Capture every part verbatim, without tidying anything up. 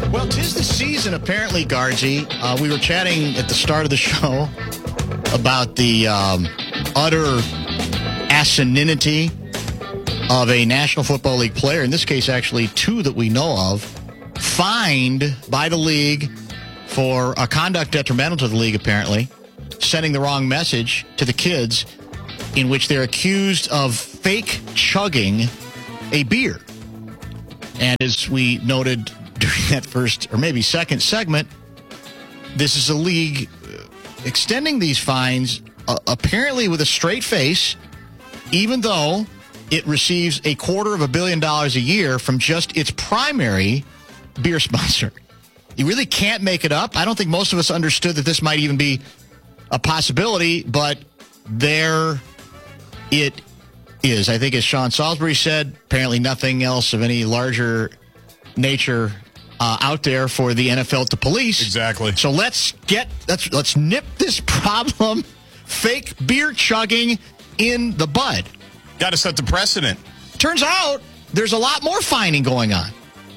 Well, 'tis the season, apparently, Guardsy. Uh, we were chatting at the start of the show about the um, utter asininity of a National Football League player, in this case, actually two that we know of, fined by the league for a conduct detrimental to the league, apparently, sending the wrong message to the kids, in which they're accused of fake chugging a beer. And as we noted during that first or maybe second segment, this is a league extending these fines uh, apparently with a straight face, even though it receives a quarter of a billion dollars a year from just its primary beer sponsor. You really can't make it up. I don't think most of us understood that this might even be a possibility, but there it is. I think, as Sean Salisbury said, apparently nothing else of any larger nature uh, out there for the N F L to police. Exactly. So let's get let's let's nip this problem, fake beer chugging, in the bud. Got to set the precedent. Turns out there's a lot more fining going on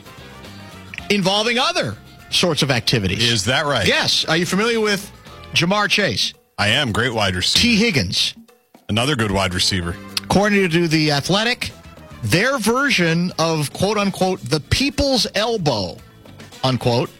involving other sorts of activities. Is that right? Yes. Are you familiar with Jamar Chase? I am. Great wide receiver. T. Higgins. Another good wide receiver. According to The Athletic, their version of, quote-unquote, the people's elbow, unquote,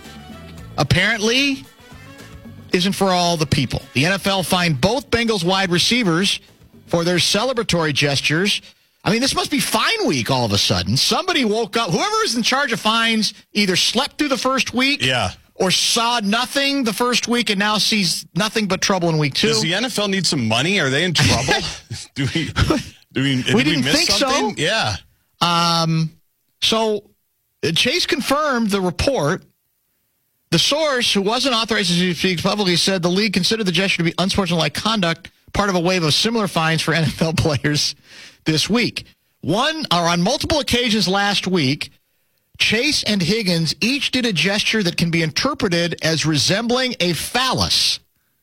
apparently isn't for all the people. The N F L fined both Bengals wide receivers for their celebratory gestures. I mean, this must be fine week all of a sudden. Somebody woke up. Whoever is in charge of fines either slept through the first week yeah. or saw nothing the first week and now sees nothing but trouble in week two. Does the N F L need some money? Are they in trouble? do we, do we, did we didn't we miss think something? so. Yeah. Um, so uh, Chase confirmed the report. The source, who wasn't authorized to speak publicly, said the league considered the gesture to be unsportsmanlike conduct, part of a wave of similar fines for N F L players this week. One, or on multiple occasions last week, Chase and Higgins each did a gesture that can be interpreted as resembling a phallus.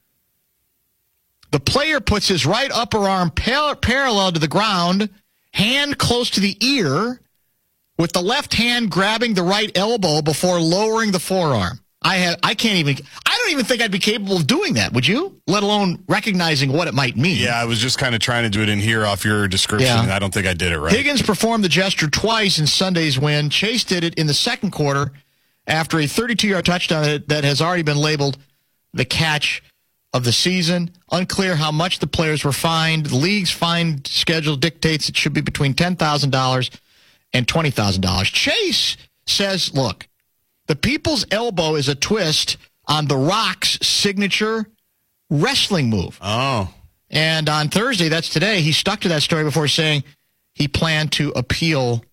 The player puts his right upper arm par- parallel to the ground, hand close to the ear, with the left hand grabbing the right elbow before lowering the forearm. I have, I can't even, I don't even think I'd be capable of doing that, would you? Let alone recognizing what it might mean. Yeah, I was just kind of trying to do it in here off your description, Yeah. and I don't think I did it right. Higgins performed the gesture twice in Sunday's win. Chase did it in the second quarter after a thirty-two-yard touchdown that has already been labeled the catch of the season. Unclear how much the players were fined. The league's fine schedule dictates it should be between ten thousand dollars and twenty thousand dollars. Chase says, look, the people's elbow is a twist on The Rock's signature wrestling move. Oh. And on Thursday, that's today, he stuck to that story before saying he planned to appeal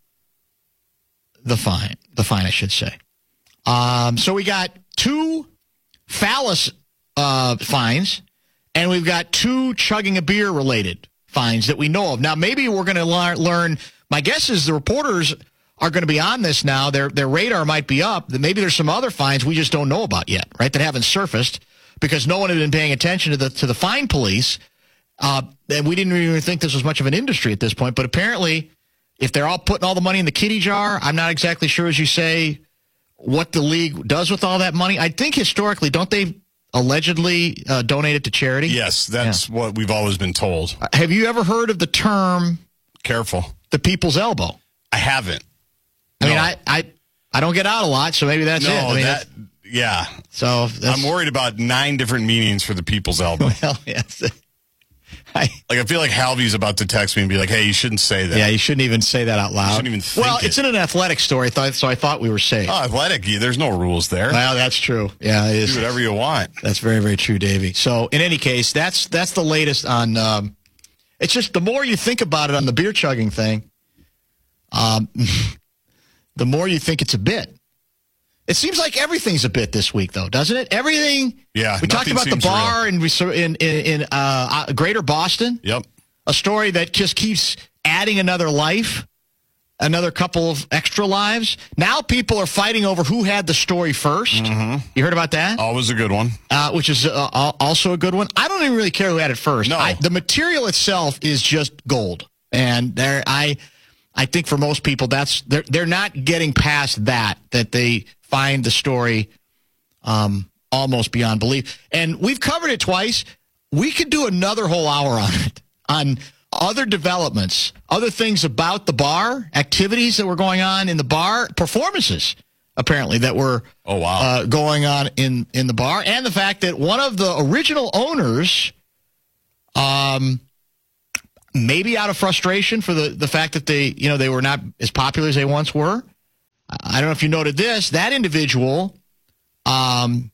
the fine. The fine, I should say. Um, so we got two phallus uh, fines, and we've got two chugging a beer related fines that we know of. Now, maybe we're going to lear- learn, my guess is the reporters are going to be on this now. Their their radar might be up. Maybe there's some other fines we just don't know about yet, right, that haven't surfaced because no one had been paying attention to the to the fine police. Uh, and we didn't even think this was much of an industry at this point. But apparently, if they're all putting all the money in the kitty jar, I'm not exactly sure, as you say, what the league does with all that money. I think historically, don't they allegedly uh, donate it to charity? Yes, that's yeah. what we've always been told. Have you ever heard of the term, careful, the people's elbow? I haven't. I no. mean, I, I I don't get out a lot, so maybe that's no, it. I mean, that, yeah. So that's, I'm worried about nine different meanings for the people's elbow. Well, yes. I, like, I feel like Halvey's about to text me and be like, hey, you shouldn't say that. Yeah, you shouldn't even say that out loud. You shouldn't even think Well, it. it's in an athletic story, so I thought we were safe. Oh, athletic, there's no rules there. Well, that's true. Yeah, it is. Do whatever you want. That's very, very true, Davey. So, in any case, that's that's the latest on, um, it's just the more you think about it on the beer chugging thing, um, the more you think it's a bit. It seems like everything's a bit this week, though, doesn't it? Everything. Yeah. We talked about the bar in in in uh, Greater Boston. Yep. A story that just keeps adding another life, another couple of extra lives. Now people are fighting over who had the story first. Mm-hmm. You heard about that? Always a good one. Uh, which is uh, also a good one. I don't even really care who had it first. No. I, the material itself is just gold, and there I. I think for most people, that's they're they're not getting past that. That they find the story um, almost beyond belief. And we've covered it twice. We could do another whole hour on it, on other developments, other things about the bar, activities that were going on in the bar, performances, apparently, that were oh, wow. uh, going on in, in the bar, and the fact that one of the original owners, um, maybe out of frustration for the, the fact that they, you know, they were not as popular as they once were. I don't know if you noted this. That individual um,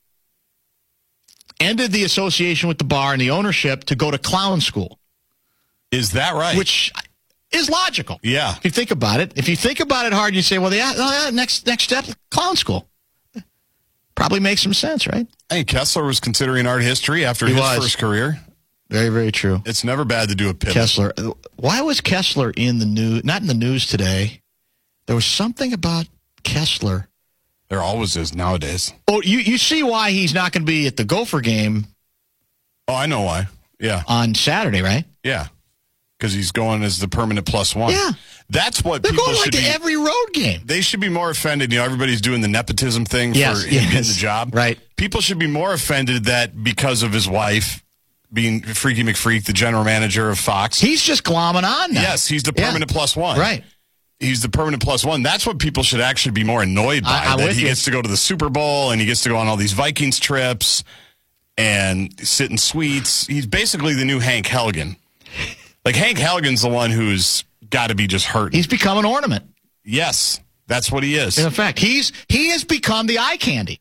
ended the association with the bar and the ownership to go to clown school. Is that right? Which is logical. Yeah. If you think about it. If you think about it hard, you say, well, yeah, uh, next next step, clown school. Probably makes some sense, right? Hey, Kessler was considering art history after He his was. first career. Very, very true. It's never bad to do a pivot. Kessler. Why was Kessler in the news? Not in the news today. There was something about Kessler. There always is nowadays. Oh, you, you see why he's not going to be at the Gopher game Oh, I know why. Yeah. on Saturday, right? Yeah. Because he's going as the permanent plus one. Yeah. That's what They're people going like should to be. every road game. They should be more offended. You know, everybody's doing the nepotism thing Yes, for him yes. getting the job. Right. People should be more offended that because of his wife being Freaky McFreak, the general manager of Fox. He's just glomming on now. Yes, he's the Yeah. permanent plus one. Right. He's the permanent plus one. That's what people should actually be more annoyed by. I- I'm that with he you. gets to go to the Super Bowl and he gets to go on all these Vikings trips and sit in suites. He's basically the new Hank Helgen. Like, Hank Helgen's the one who's got to be just hurting. He's become an ornament. Yes, that's what he is. In effect, he's he has become the eye candy.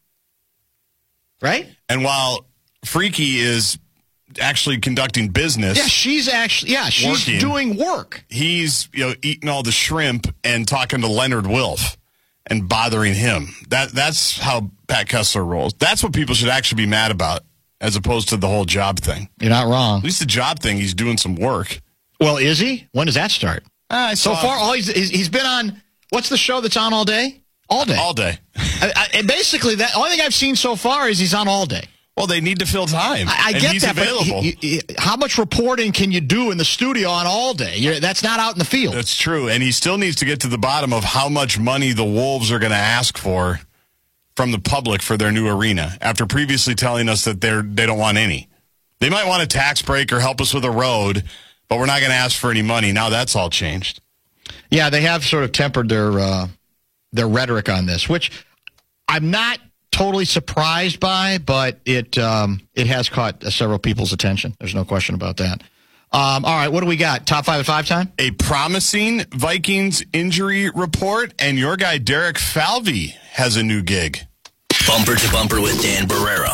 Right? And while Freaky is actually conducting business, Yeah, she's actually, yeah, she's Working. doing work. he's you know eating all the shrimp and talking to Leonard Wilf and bothering him. That that's how Pat Kessler rolls. That's what people should actually be mad about, as opposed to the whole job thing. You're not wrong. At least the job thing, he's doing some work. Well, is he? When does that start? I So saw far, all he's he's he's been on. What's the show that's on all day? All day. all day. I, I, and basically, that only thing I've seen so far is he's on all day. Well, they need to fill time. I, I and get he's that, available. but he, he, how much reporting can you do in the studio on all day? You're, that's not out in the field. That's true, and he still needs to get to the bottom of how much money the Wolves are going to ask for from the public for their new arena. After previously telling us that they're they don't want any, they might want a tax break or help us with a road, but we're not going to ask for any money. Now that's all changed. Yeah, they have sort of tempered their uh, their rhetoric on this, which I'm not totally surprised by, but it um, it has caught uh, several people's attention. There's no question about that. Um, all right, what do we got? Top five at five time? A promising Vikings injury report, and your guy Derek Falvey has a new gig. Bumper to Bumper with Dan Barrero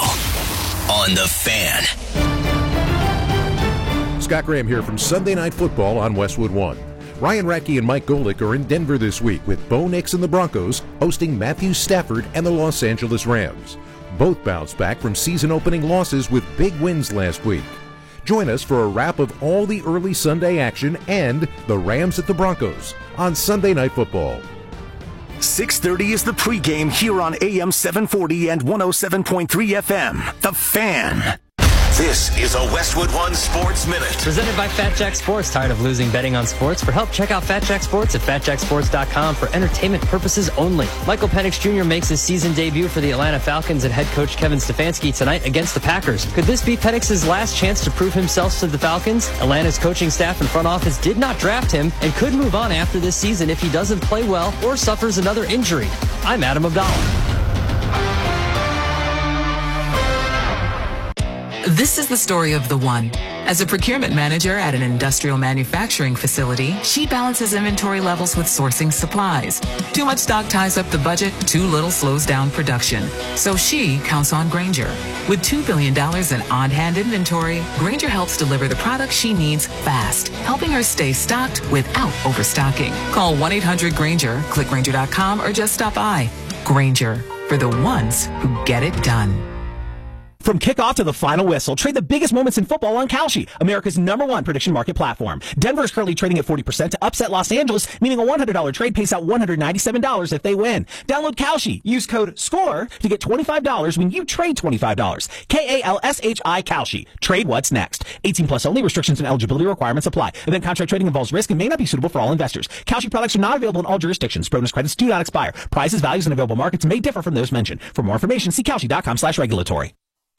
on The Fan. Scott Graham here from Sunday Night Football on Westwood One. Ryan Radke and Mike Golick are in Denver this week with Bo Nix and the Broncos hosting Matthew Stafford and the Los Angeles Rams. Both bounced back from season-opening losses with big wins last week. Join us for a wrap of all the early Sunday action and the Rams at the Broncos on Sunday Night Football. six thirty is the pregame here on A M seven forty and one oh seven point three F M. The Fan. This is a Westwood One Sports Minute. Presented by Fat Jack Sports. Tired of losing betting on sports? For help, check out Fat Jack Sports at fat jack sports dot com for entertainment purposes only. Michael Penix Junior makes his season debut for the Atlanta Falcons and head coach Kevin Stefanski tonight against the Packers. Could this be Penix's last chance to prove himself to the Falcons? Atlanta's coaching staff and front office did not draft him and could move on after this season if he doesn't play well or suffers another injury. I'm Adam Abdallah. This is the story of the one. As a procurement manager at an industrial manufacturing facility, she balances inventory levels with sourcing supplies. Too much stock ties up the budget, too little slows down production. So she counts on Grainger. With two billion dollars in on-hand inventory, Grainger helps deliver the products she needs fast, helping her stay stocked without overstocking. Call one eight hundred Grainger, click Grainger dot com, or just stop by. Grainger, for the ones who get it done. From From kickoff to the final whistle, trade the biggest moments in football on Kalshi, America's number one prediction market platform. Denver is currently trading at forty percent to upset Los Angeles, meaning a one hundred dollars trade pays out one hundred ninety-seven dollars if they win. Download Kalshi. Use code SCORE to get twenty-five dollars when you trade twenty-five dollars. K A L S H I Kalshi. Trade what's next. eighteen plus only. Restrictions and eligibility requirements apply. Event contract trading involves risk and may not be suitable for all investors. Kalshi products are not available in all jurisdictions. Bonus credits do not expire. Prices, values, and available markets may differ from those mentioned. For more information, see Kalshi.com slash regulatory.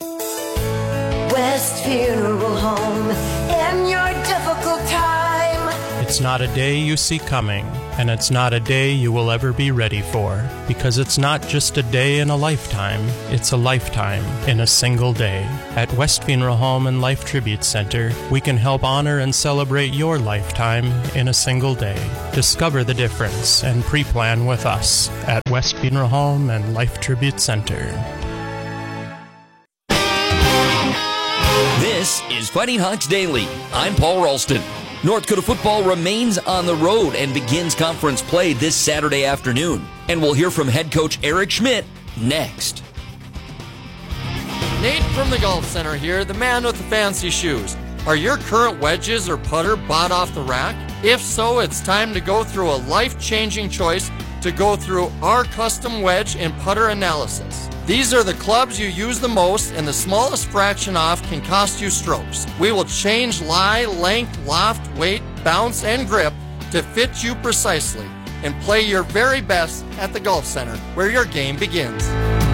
West Funeral Home in your difficult time. It's not a day you see coming, and it's not a day you will ever be ready for, because it's not just a day in a lifetime, it's a lifetime in a single day. At West Funeral Home and Life Tribute Center, we can help honor and celebrate your lifetime in a single day. Discover the difference and pre-plan with us at West Funeral Home and Life Tribute Center. This is Fighting Hawks Daily. I'm Paul Ralston. North Dakota football remains on the road and begins conference play this Saturday afternoon. And we'll hear from head coach Eric Schmidt next. Nate from the Golf Center here, the man with the fancy shoes. Are your current wedges or putter bought off the rack? If so, it's time to go through a life-changing choice to go through our custom wedge and putter analysis. These are the clubs you use the most, and the smallest fraction off can cost you strokes. We will change lie, length, loft, weight, bounce, and grip to fit you precisely and play your very best at the Golf Center, where your game begins.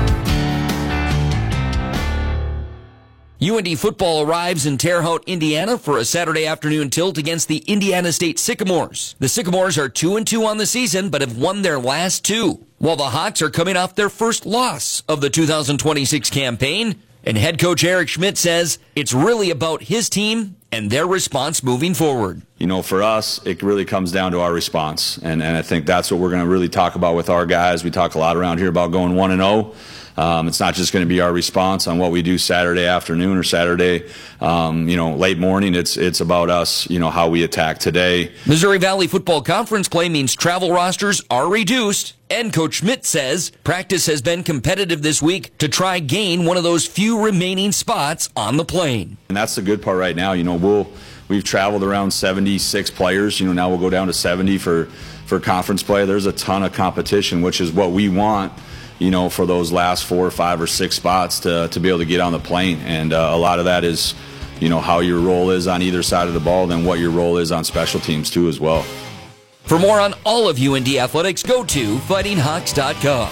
U N D football arrives in Terre Haute, Indiana for a Saturday afternoon tilt against the Indiana State Sycamores. The Sycamores are two and two on the season, but have won their last two, while the Hawks are coming off their first loss of the two thousand twenty-six campaign. And head coach Eric Schmidt says it's really about his team and their response moving forward. You know, for us, it really comes down to our response. And, and I think that's what we're going to really talk about with our guys. We talk a lot around here about going one and oh. Um, it's not just going to be our response on what we do Saturday afternoon or Saturday, um, you know, late morning. It's it's about us, you know, how we attack today. Missouri Valley Football Conference play means travel rosters are reduced. And Coach Schmidt says practice has been competitive this week to try gain one of those few remaining spots on the plane. And that's the good part right now. You know, we'll we've traveled around seventy-six players. You know, now we'll go down to seventy for for conference play. There's a ton of competition, which is what we want, you know, for those last four or five or six spots to, to be able to get on the plane. And uh, a lot of that is, you know, how your role is on either side of the ball, then what your role is on special teams too as well. For more on all of U N D athletics, go to fighting hawks dot com.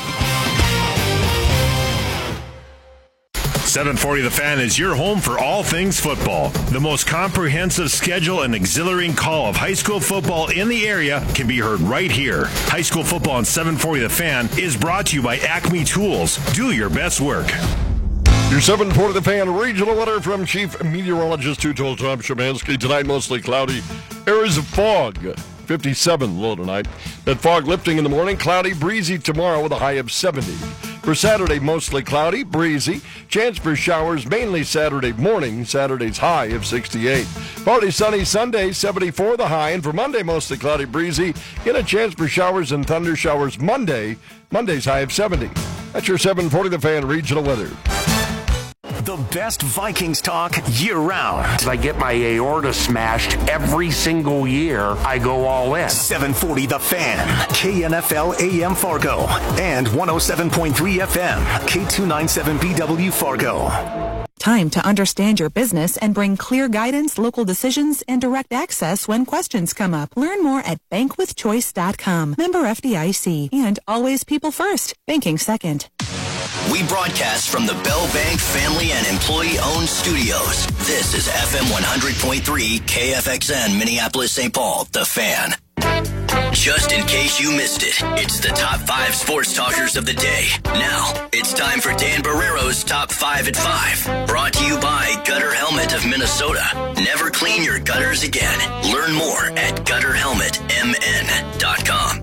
seven forty The Fan is your home for all things football. The most comprehensive schedule and exhilarating call of high school football in the area can be heard right here. High school football on seven forty The Fan is brought to you by Acme Tools. Do your best work. Your seven forty The Fan regional weather from Chief Meteorologist Two-Told Tom Szymanski. Tonight, mostly cloudy. Areas of fog. fifty-seven low tonight. That fog lifting in the morning. Cloudy, breezy tomorrow with a high of seventy. For Saturday, mostly cloudy, breezy. Chance for showers mainly Saturday morning. Saturday's high of sixty-eight. Partly sunny Sunday, seventy-four the high. And for Monday, mostly cloudy, breezy. Get a chance for showers and thunder showers Monday. Monday's high of seventy. That's your seven forty The Fan regional weather. The best Vikings talk year-round. I get my aorta smashed every single year. I go all in. seven forty The Fan, K N F L A M Fargo, and one oh seven point three F M, K two ninety-seven B W Fargo. Time to understand your business and bring clear guidance, local decisions, and direct access when questions come up. Learn more at bank with choice dot com. Member F D I C. And always people first. Banking second. We broadcast from the Bell Bank family and employee-owned studios. This is F M one hundred point three K F X N, Minneapolis, Saint Paul, The Fan. Just in case you missed it, it's the top five sports talkers of the day. Now, it's time for Dan Barrero's Top five at five. Brought to you by Gutter Helmet of Minnesota. Never clean your gutters again. Learn more at gutter helmet m n dot com.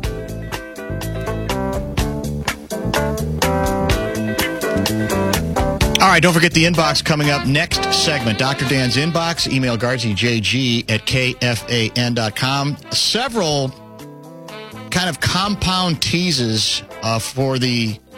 All right, don't forget the inbox coming up next segment. Doctor Dan's inbox. Email Guardsy J G at K F A N dot com. Several kind of compound teases uh, for the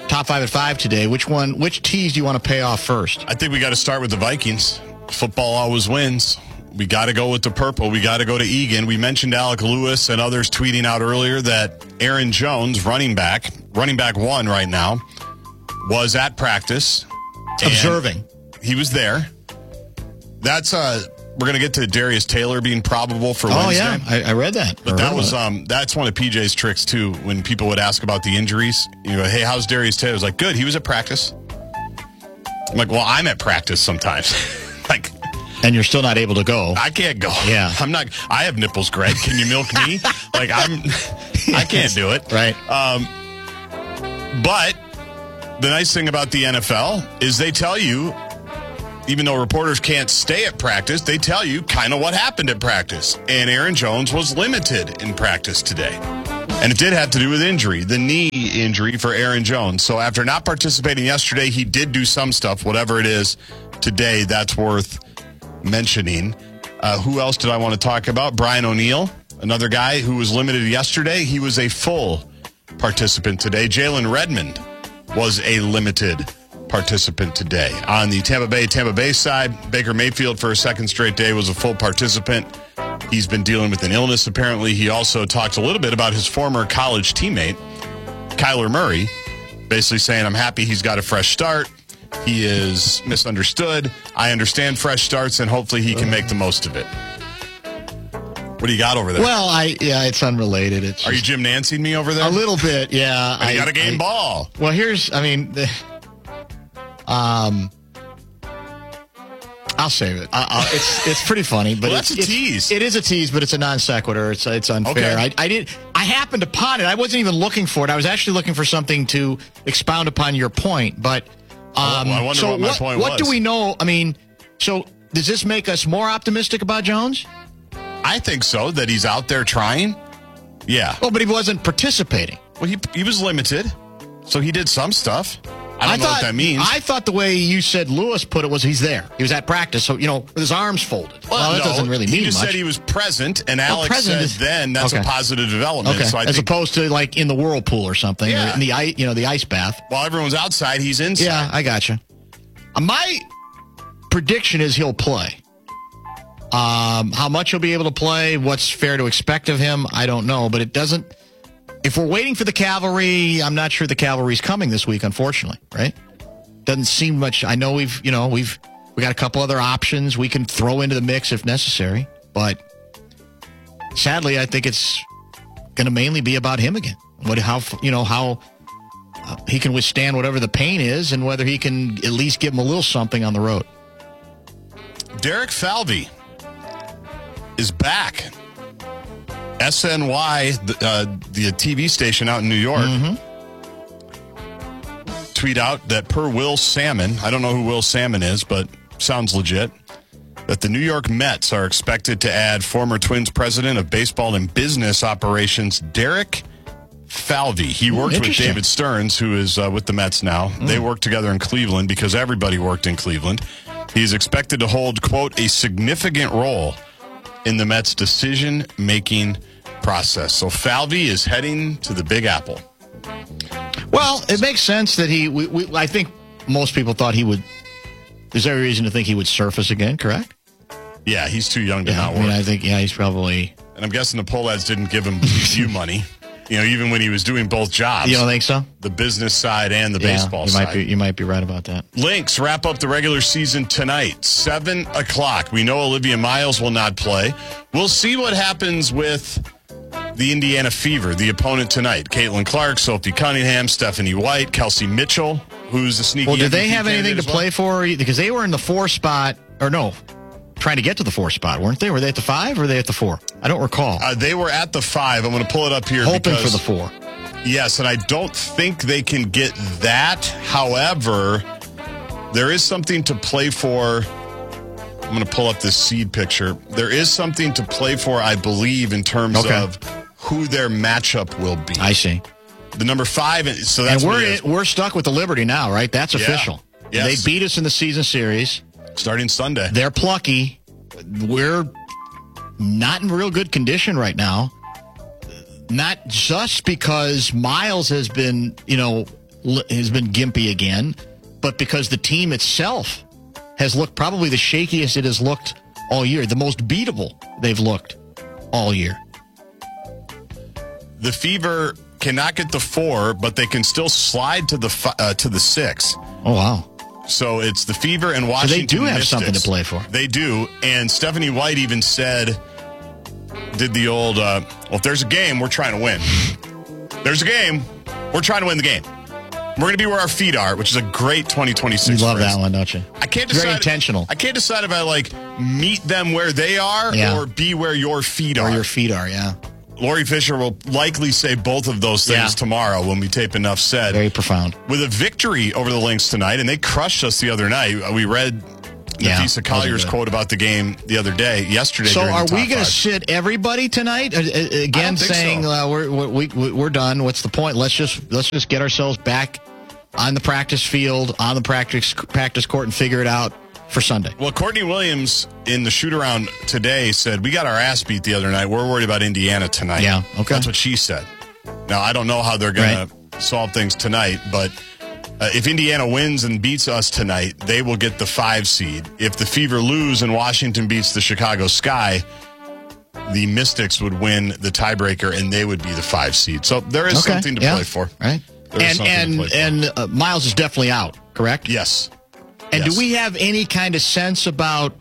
top five at five today. Which one? Which tease do you want to pay off first? I think we got to start with the Vikings. Football always wins. We got to go with the purple. We got to go to Egan. We mentioned Alec Lewis and others tweeting out earlier that Aaron Jones, running back, running back one right now, was at practice. Observing. He was there. That's uh we're gonna get to Darius Taylor being probable for oh, Wednesday. Oh yeah, I, I read that. But that was um that's one of P J's tricks too. When people would ask about the injuries, you go, "Hey, how's Darius Taylor?" I was like, "Good, he was at practice." I'm like, "Well, I'm at practice sometimes." Like, and you're still not able to go. I can't go. Yeah, I'm not. I have nipples, Greg. Can you milk me? Like I'm. I can't do it. Right. Um. But the nice thing about the N F L is they tell you, even though reporters can't stay at practice, they tell you kind of what happened at practice. And Aaron Jones was limited in practice today. And it did have to do with injury, the knee injury for Aaron Jones. So after not participating yesterday, he did do some stuff, whatever it is today. That's worth mentioning. Uh, who else did I want to talk about? Brian O'Neill, another guy who was limited yesterday. He was a full participant today. Jalen Redmond was a limited participant today. On the Tampa Bay, Tampa Bay side, Baker Mayfield for a second straight day was a full participant. He's been dealing with an illness, apparently. He also talked a little bit about his former college teammate, Kyler Murray, basically saying, I'm happy he's got a fresh start. He is misunderstood. I understand fresh starts, and hopefully he can make the most of it. What do you got over there? Well, I yeah, it's unrelated. It's Are you Jim Nancing me over there? A little bit, yeah. I, I got a game I, ball. Well, here's, I mean, the, um, I'll save it. I, I'll, it's it's pretty funny, but well, it's, that's a it's, tease. It is a tease, but it's a non sequitur. It's it's unfair. Okay. I, I did. I happened upon it. I wasn't even looking for it. I was actually looking for something to expound upon your point. But um, well, I wonder so what my what, point what was. do we know? I mean, so does this make us more optimistic about Jones? I think so, that he's out there trying. Yeah. Oh, but he wasn't participating. Well, he he was limited, so he did some stuff. I don't I know thought, what that means. I thought the way you said Lewis put it was he's there. He was at practice, so, you know, with his arms folded. Well, well that no, doesn't really mean He just much. said he was present, and well, Alex present said is, then that's okay. a positive development. Okay, So I as think, opposed to, like, in the whirlpool or something, Yeah. or in the, ice, you know, the ice bath. While everyone's outside, he's inside. Yeah, I gotcha. Uh, my prediction is he'll play. Um, how much he'll be able to play, what's fair to expect of him, I don't know. But it doesn't... If we're waiting for the cavalry, I'm not sure the cavalry's coming this week, unfortunately, right? Doesn't seem much. I know we've, you know, we've we got a couple other options we can throw into the mix if necessary. But sadly, I think it's going to mainly be about him again. What, how, you know, how uh, he can withstand whatever the pain is, and whether he can at least give him a little something on the road. Derek Falvey is back. S N Y, the, uh, the T V station out in New York, Mm-hmm. tweet out that per Will Salmon, I don't know who Will Salmon is, but sounds legit, that the New York Mets are expected to add former Twins president of baseball and business operations, Derek Falvey. He worked with David Stearns, who is uh, with the Mets now. Mm. They worked together in Cleveland because everybody worked in Cleveland. He's expected to hold, quote, a significant role in the Mets' decision-making process. So Falvey is heading to the Big Apple. Well, it makes sense that he, we, we, I think most people thought he would, there's every reason to think he would surface again, correct? Yeah, he's too young to yeah, not I mean, work. I think, yeah, he's probably... And I'm guessing the Pohlads didn't give him you money, you know, even when he was doing both jobs. You don't think so? The business side and the yeah, baseball you side. Might be, you might be right about that. Lynx wrap up the regular season tonight, seven o'clock. We know Olivia Miles will not play. We'll see what happens with the Indiana Fever, the opponent tonight. Caitlin Clark, Sophie Cunningham, Stephanie White, Kelsey Mitchell, who's a sneaky Well, did they M V P have anything to candidate as well? play for? Because they were in the four spot, or no, trying to get to the four spot, weren't they? Were they at the five or were they at the four? I don't recall. Uh, they were at the five. I'm going to pull it up here. Hoping because, for the four. Yes, and I don't think they can get that. However, there is something to play for. I'm going to pull up this seed picture. There is something to play for, I believe, in terms Okay. of who their matchup will be. I see. The number five, so that's and what we're it is. we're stuck with the Liberty now, right? That's Yeah. official. Yes. They beat us in the season series. Starting Sunday. They're plucky. We're not in real good condition right now. Not just because Miles has been, you know, has been gimpy again, but because the team itself has looked probably the shakiest it has looked all year, the most beatable they've looked all year. The Fever cannot get the four, but they can still slide to the fi- uh, to the six. Oh, wow. So it's the Fever and Washington. So they do have Mystics. something to play for. They do. And Stephanie White even said, did the old, uh, well, if there's a game, we're trying to win. There's a game, we're trying to win the game. We're going to be where our feet are, which is a great twenty twenty-six. You love phrase. that one, don't you? I can't It's decide. very intentional. I can't decide if I like meet them where they are Yeah. or be where your feet are. Where your feet are, yeah. Lori Fisher will likely say both of those things Yeah. tomorrow when we tape Enough Said. Very profound. With a victory over the Lynx tonight, and they crushed us the other night. We read Yeah, Nafisa Collier's good. quote about the game the other day, yesterday. So during are the we top going to five. sit everybody tonight? Uh, uh, again, think saying so. uh, we're, we, we, we're done. What's the point? Let's just let's just get ourselves back on the practice field, on the practice practice court, and figure it out for Sunday. Well, Courtney Williams in the shoot-around today said, we got our ass beat the other night. We're worried about Indiana tonight. Yeah, okay. That's what she said. Now, I don't know how they're going to solve things tonight, but uh, if Indiana wins and beats us tonight, they will get the five seed. If the Fever lose and Washington beats the Chicago Sky, the Mystics would win the tiebreaker, and they would be the five seed. So there is Okay, something to yeah, play for. Right. There is And something to and play for. and uh, Miles is definitely out, correct? Yes. And Yes. do we have any kind of sense about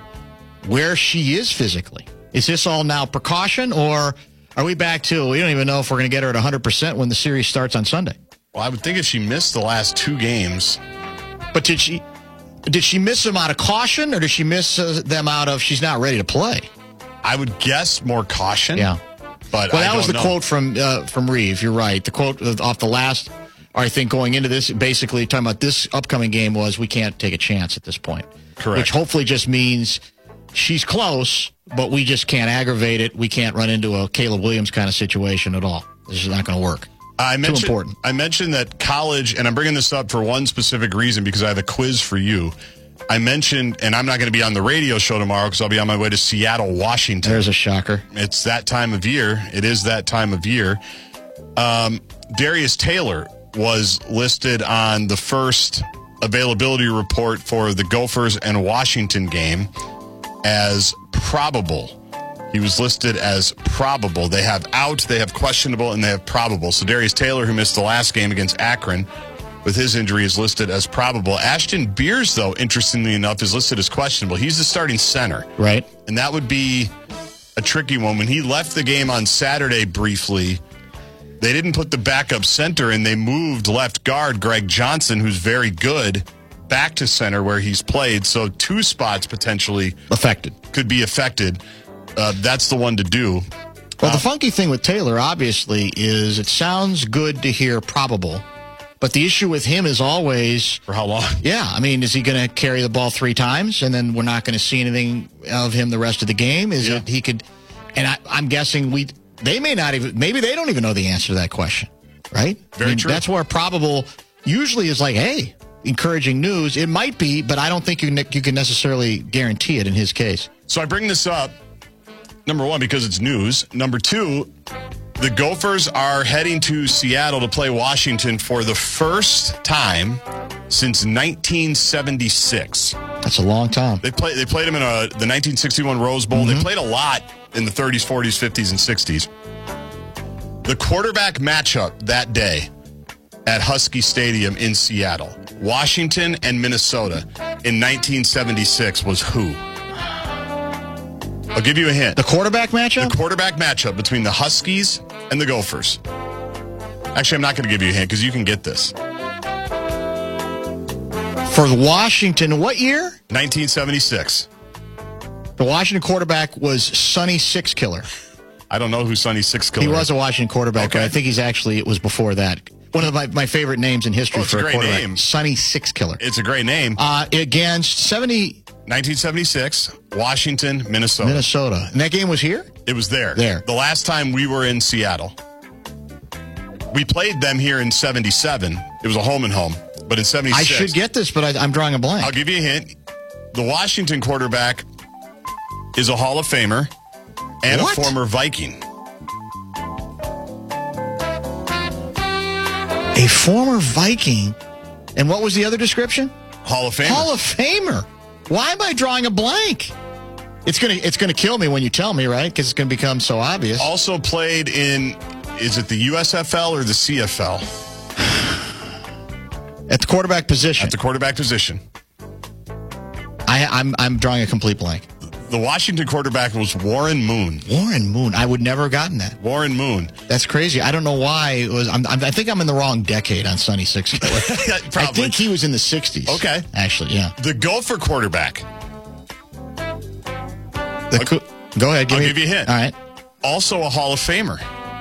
where she is physically? Is this all now precaution, or are we back to, we don't even know if we're going to get her at one hundred percent when the series starts on Sunday? Well, I would think if she missed the last two games. But did she did she miss them out of caution, or did she miss uh, them out of she's not ready to play? I would guess more caution. Yeah. But well, I that was the don't know. quote from uh, from Reeve. You're right. The quote off the last, I think, going into this, basically talking about this upcoming game was, we can't take a chance at this point. Correct. Which hopefully just means she's close, but we just can't aggravate it. We can't run into a Caleb Williams kind of situation at all. This is not going to work. I mentioned, Too important. I mentioned that college, and I'm bringing this up for one specific reason because I have a quiz for you. I mentioned, and I'm not going to be on the radio show tomorrow because I'll be on my way to Seattle, Washington. There's a shocker. It's that time of year. It is that time of year. Um, Darius Taylor was listed on the first availability report for the Gophers and Washington game as probable. He was listed as probable. They have out, they have questionable, and they have probable. So Darius Taylor, who missed the last game against Akron with his injury, is listed as probable. Ashton Beers, though, interestingly enough, is listed as questionable. He's the starting center. Right. And that would be a tricky one. When he left the game on Saturday briefly, they didn't put the backup center in. They moved left guard Greg Johnson, who's very good, back to center where he's played. So two spots potentially affected. Could be affected. Uh, that's the one to do. Well, the funky thing with Taylor, obviously, is it sounds good to hear probable, but the issue with him is always... For how long? Yeah, I mean, is he going to carry the ball three times, and then we're not going to see anything of him the rest of the game? Is Yeah. it he could... And I, I'm guessing we they may not even... Maybe they don't even know the answer to that question, right? Very I mean, true. That's where probable usually is like, hey, encouraging news. It might be, but I don't think you, you can necessarily guarantee it in his case. So I bring this up, number one, because it's news. Number two, the Gophers are heading to Seattle to play Washington for the first time since nineteen seventy-six. That's a long time. They played. They played them in a, the nineteen sixty-one Rose Bowl. Mm-hmm. They played a lot in the thirties, forties, fifties, and sixties. The quarterback matchup that day at Husky Stadium in Seattle, Washington and Minnesota in nineteen seventy-six was who? I'll give you a hint. The quarterback matchup? The quarterback matchup between the Huskies and the Gophers. Actually, I'm not going to give you a hint because you can get this. For Washington, what year? nineteen seventy-six. The Washington quarterback was Sonny Sixkiller. I don't know who Sonny Sixkiller He is. was a Washington quarterback, Okay. but I think he's actually, it was before that. One of my, my favorite names in history Oh, it's for a a, great quarterback. name. Sonny Sixkiller. It's a great name. Uh, against seventy nineteen seventy-six, Washington, Minnesota. Minnesota. And that game was here? It was there. There. The last time we were in Seattle. We played them here in seventy-seven. It was a home and home. But in seventy-six. I should get this, but I, I'm drawing a blank. I'll give you a hint. The Washington quarterback is a Hall of Famer and What? a former Viking. A former Viking. And what was the other description? Hall of Famer. Hall of Famer. Why am I drawing a blank? It's gonna it's gonna kill me when you tell me, right? Because it's gonna become so obvious. Also played in, is it the U S F L or the C F L? At the quarterback position. At the quarterback position. I, I'm I'm drawing a complete blank. The Washington quarterback was Warren Moon. Warren Moon. I would never have gotten that. Warren Moon. That's crazy. I don't know why it was. I'm, I'm, I think I'm in the wrong decade on Sonny Six. Probably. I think he was in the sixties. Okay. Actually, yeah. The Gopher quarterback. The co- go ahead. Give I'll me, give you a hint. All right. Also a Hall of Famer.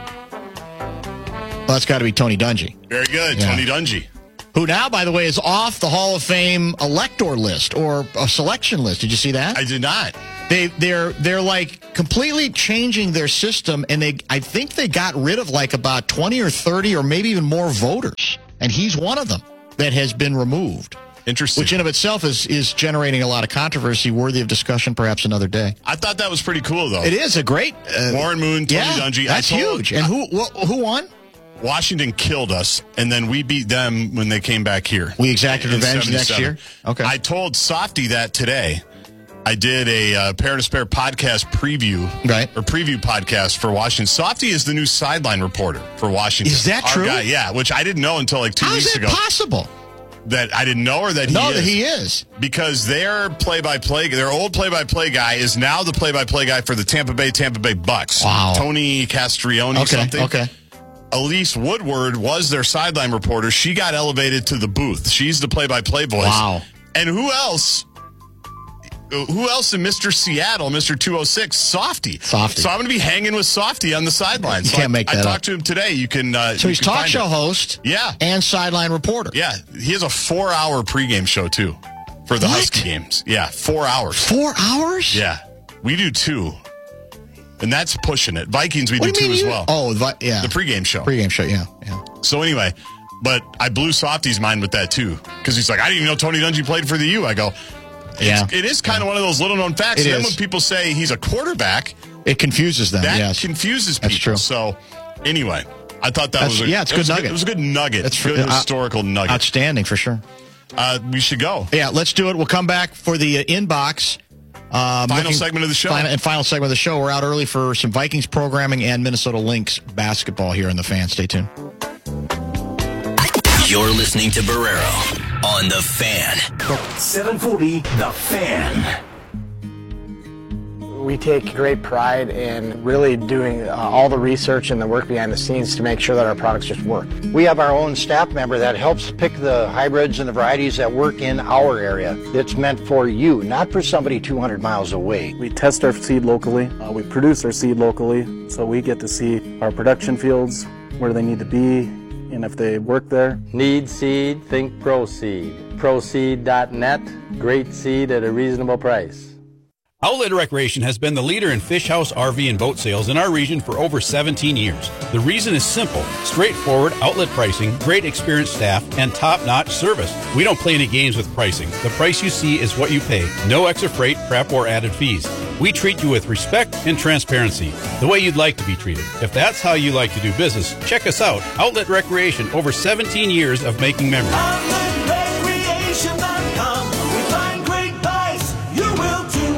Well, that's got to be Tony Dungy. Very good. Yeah. Tony Dungy. Who now, by the way, is off the Hall of Fame elector list or a selection list. Did you see that? I did not. They they're they're like completely changing their system, and they I think they got rid of like about twenty or thirty or maybe even more voters, and he's one of them that has been removed. Interesting. Which in of itself is is generating a lot of controversy, worthy of discussion perhaps another day. I thought that was pretty cool, though. It is a great uh, Warren Moon, Tony yeah, Dungy. That's I told, huge. And who wh- who won? Washington killed us, and then we beat them when they came back here. We exacted in revenge next seventy-seven. year? Okay. I told Softy that today. I did a uh, Pair to Spare podcast preview, right? Or preview podcast for Washington. Softy is the new sideline reporter for Washington. Is that Our true? Guy, yeah, which I didn't know until like two How weeks is that ago. possible? That I didn't know, or that he no, is. that he is. Because their play-by-play, their old play-by-play guy is now the play-by-play guy for the Tampa Bay Tampa Bay Bucks. Wow. Tony Castrione Okay, something. okay. Elise Woodward was their sideline reporter. She got elevated to the booth. She's the play-by-play voice. Wow. And who else? Who else in Mister Seattle, Mister two oh six? Softy. Softy. So I'm going to be hanging with Softy on the sidelines. You so can't I, make that I up. talked to him today. You can. Uh, So you he's can talk find show him. host, Yeah, and sideline reporter. yeah. He has a four-hour pregame show too for the What? Husky games. Yeah, four hours. Four hours? Yeah, we do two, and that's pushing it. Vikings, we What do do you two mean as you- well. Oh, the, yeah. The pregame show. Pregame show, yeah, yeah. So anyway, but I blew Softy's mind with that too, because he's like, I didn't even know Tony Dungy played for the U. I go, it's, Yeah. it is kind of one of those little known facts. It and then is. when people say he's a quarterback, It confuses them, that yes. confuses people. That's true. So anyway, I thought that That's- was a, yeah, it's it good was nugget. It was a good nugget. That's good uh, historical nugget. Outstanding, for sure. Uh, we should go. Yeah, let's do it. We'll come back for the uh, inbox. Um, Final looking- segment of the show. Final, and final segment of the show. We're out early for some Vikings programming and Minnesota Lynx basketball here in the Fan. Stay tuned. You're listening to Barrero on The Fan. seven forty, The Fan. We take great pride in really doing uh, all the research and the work behind the scenes to make sure that our products just work. We have our own staff member that helps pick the hybrids and the varieties that work in our area. It's meant for you, not for somebody two hundred miles away. We test our seed locally. Uh, we produce our seed locally, so we get to see our production fields, where they need to be, and if they work there. Need seed? Think ProSeed. ProSeed dot net. Great seed at a reasonable price. Outlet Recreation has been the leader in fish house, R V, and boat sales in our region for over seventeen years. The reason is simple: straightforward outlet pricing, great experienced staff, and top-notch service. We don't play any games with pricing. The price you see is what you pay. No extra freight, prep, or added fees. We treat you with respect and transparency, the way you'd like to be treated. If that's how you like to do business, check us out. Outlet Recreation, over seventeen years of making memories. outlet recreation dot com. We find great buys. You will too.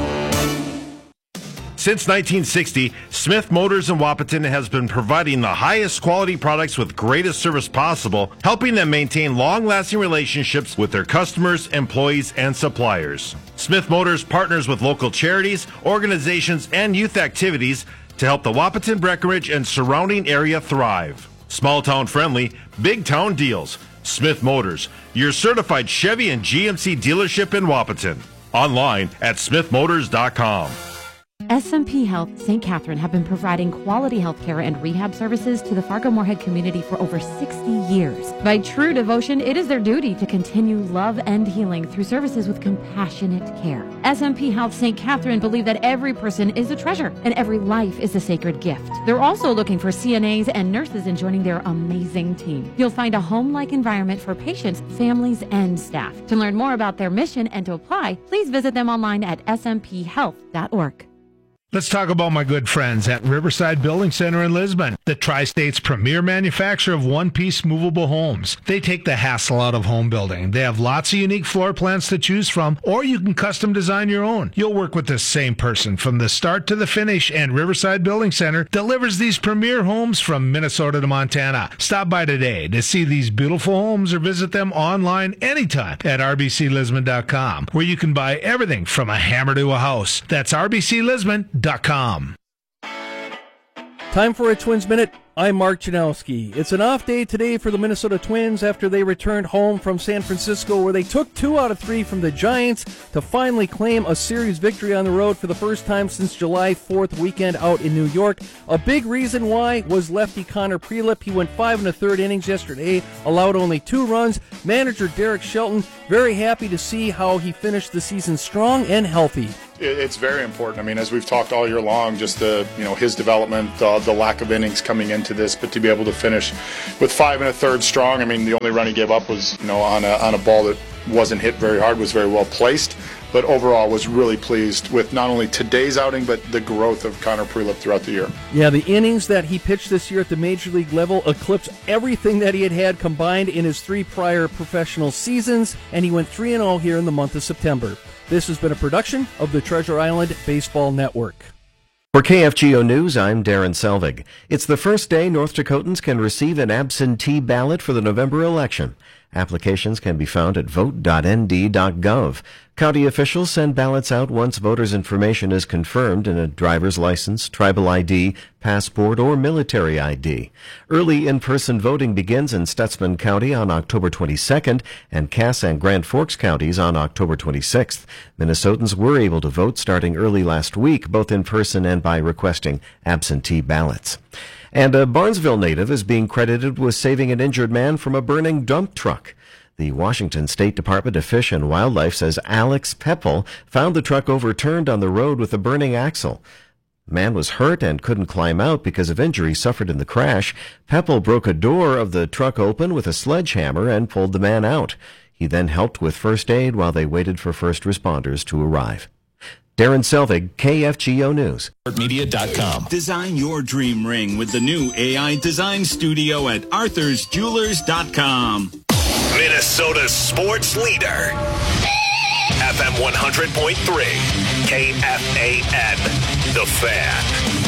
Since nineteen sixty, Smith Motors in Wapaton has been providing the highest quality products with greatest service possible, helping them maintain long-lasting relationships with their customers, employees, and suppliers. Smith Motors partners with local charities, organizations, and youth activities to help the Wapaton, Breckenridge, and surrounding area thrive. Small town friendly, big town deals. Smith Motors, your certified Chevy and G M C dealership in Wapaton. Online at smith motors dot com. S M P Health Saint Catherine have been providing quality health care and rehab services to the Fargo-Moorhead community for over sixty years. By true devotion, it is their duty to continue love and healing through services with compassionate care. S M P Health Saint Catherine believe that every person is a treasure and every life is a sacred gift. They're also looking for C N As and nurses in joining their amazing team. You'll find a home-like environment for patients, families, and staff. To learn more about their mission and to apply, please visit them online at s m p health dot org. Let's talk about my good friends at Riverside Building Center in Lisbon, the Tri-State's premier manufacturer of one-piece movable homes. They take the hassle out of home building. They have lots of unique floor plans to choose from, or you can custom design your own. You'll work with the same person from the start to the finish, and Riverside Building Center delivers these premier homes from Minnesota to Montana. Stop by today to see these beautiful homes or visit them online anytime at r b c lisbon dot com, where you can buy everything from a hammer to a house. That's r b c lisbon dot com. Time for a Twins Minute. I'm Mark Janowski. It's an off day today for the Minnesota Twins after they returned home from San Francisco, where they took two out of three from the Giants to finally claim a series victory on the road for the first time since July fourth weekend out in New York. A big reason why was lefty Connor Prelip. He went five and a third innings yesterday, allowed only two runs. Manager Derek Shelton very happy to see how he finished the season strong and healthy. It's very important. I mean, as we've talked all year long, just the you know his development, uh, the lack of innings coming into this, but to be able to finish with five and a third strong. I mean, the only run he gave up was you know on a on a ball that wasn't hit very hard, was very well placed. But overall, was really pleased with not only today's outing, but the growth of Connor Prelip throughout the year. Yeah, the innings that he pitched this year at the major league level eclipsed everything that he had had combined in his three prior professional seasons, and he went three and oh here in the month of September. This has been a production of the Treasure Island Baseball Network. For K F G O News, I'm Darren Selvig. It's the first day North Dakotans can receive an absentee ballot for the November election. Applications can be found at vote dot n d dot gov. County officials send ballots out once voters' information is confirmed in a driver's license, tribal I D, passport, or military I D. Early in-person voting begins in Stutsman County on October twenty-second and Cass and Grand Forks counties on October twenty-sixth. Minnesotans were able to vote starting early last week, both in person and by requesting absentee ballots. And a Barnesville native is being credited with saving an injured man from a burning dump truck. The Washington State Department of Fish and Wildlife says Alex Pepple found the truck overturned on the road with a burning axle. The man was hurt and couldn't climb out because of injuries suffered in the crash. Pepple broke a door of the truck open with a sledgehammer and pulled the man out. He then helped with first aid while they waited for first responders to arrive. Darren Selvig, K F G O News. Media dot com. Design your dream ring with the new A I Design Studio at Arthurs Jewelers dot com. Minnesota's sports leader. F M one hundred point three. K F A N. The Fan.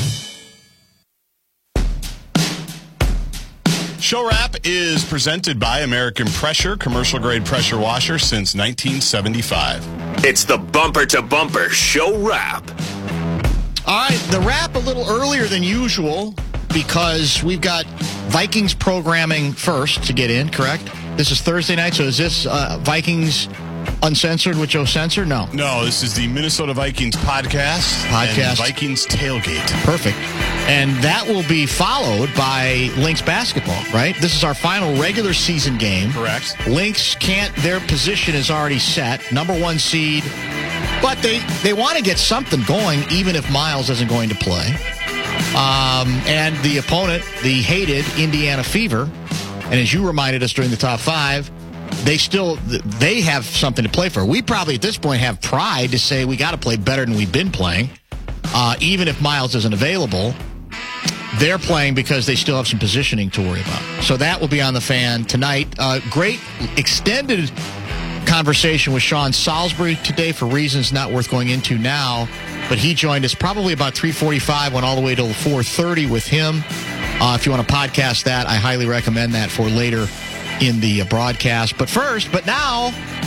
Show Wrap is presented by American Pressure, commercial grade pressure washer since nineteen seventy-five. It's the bumper to bumper Show Wrap. All right, the wrap a little earlier than usual because we've got Vikings programming first to get in, correct? This is Thursday night, so is this uh, Vikings Uncensored with Joe Censor? No. No, this is the Minnesota Vikings podcast. Podcast. And Vikings Tailgate. Perfect. And that will be followed by Lynx basketball, right? This is our final regular season game. Correct. Lynx can't, their position is already set, number one seed, but they, they want to get something going even if Miles isn't going to play. Um, and the opponent, the hated Indiana Fever, and as you reminded us during the top five, they still, they have something to play for. We probably at this point have pride to say we got to play better than we've been playing. Uh, even if Miles isn't available, they're playing because they still have some positioning to worry about. So that will be on the Fan tonight. Uh, great extended conversation with Sean Salisbury today for reasons not worth going into now. But he joined us probably about three forty-five, went all the way till four thirty with him. Uh, if you want to podcast that, I highly recommend that for later in the broadcast. But first, but now...